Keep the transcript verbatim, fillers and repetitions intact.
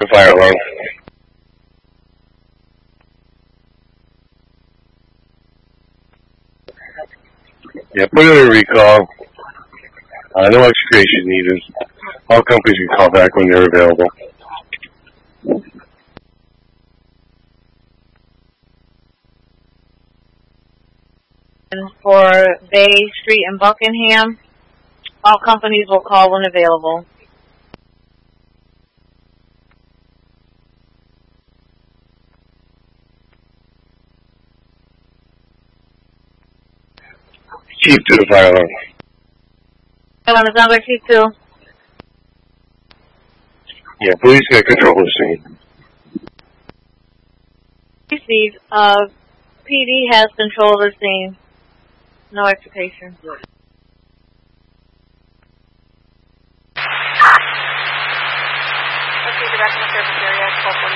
the fire alarm. Yeah, put in a recall. Uh, no extrication needed. All companies can call back when they're available. For Bay Street in Buckingham, all companies will call when available. Chief to the fire alarm. Hello, it's number Chief two. Yeah, police got control of the scene. Received. Uh, P D has control of the scene. No extrication. Okay, the rest of the service area,